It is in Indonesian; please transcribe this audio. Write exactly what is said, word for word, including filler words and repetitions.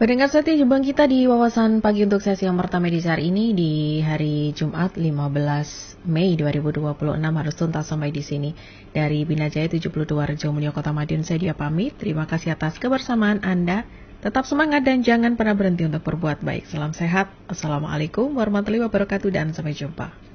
Pendengar setia jumpa kita di wawasan pagi untuk sesi yang pertama di hari ini di hari Jumat lima belas Mei dua ribu dua puluh enam harus tuntas sampai di sini. Dari Binajaya tujuh puluh dua Rejo Mulyo Kota Madiun saya dia pamit. Terima kasih atas kebersamaan Anda. Tetap semangat dan jangan pernah berhenti untuk berbuat baik. Salam sehat. Assalamualaikum warahmatullahi wabarakatuh dan sampai jumpa.